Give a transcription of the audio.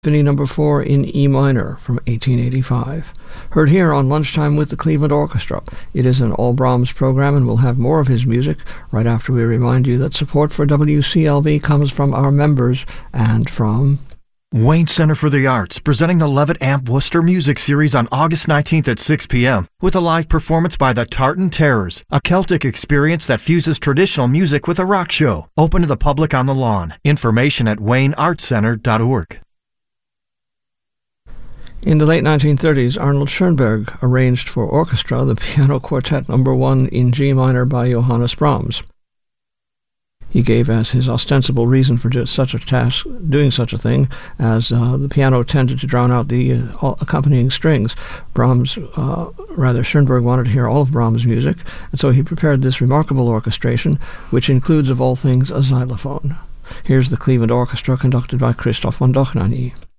Symphony No. 4 in E minor from 1885. Heard here on Lunchtime with the Cleveland Orchestra. It is an all Brahms program, and we'll have more of his music right after we remind you that support for WCLV comes from our members and from Wayne Center for the Arts, presenting the Levitt Amp Worcester Music Series on August 19th at 6 p.m. with a live performance by the Tartan Terrors, a Celtic experience that fuses traditional music with a rock show. Open to the public on the lawn. Information at wayneartscenter.org. In the late 1930s, Arnold Schoenberg arranged for orchestra the Piano Quartet No. 1 in G minor by Johannes Brahms. He gave as his ostensible reason for doing such a thing, as the piano tended to drown out the accompanying strings. Schoenberg wanted to hear all of Brahms' music, and so he prepared this remarkable orchestration, which includes, of all things, a xylophone. Here's the Cleveland Orchestra, conducted by Christoph von Dohnanyi.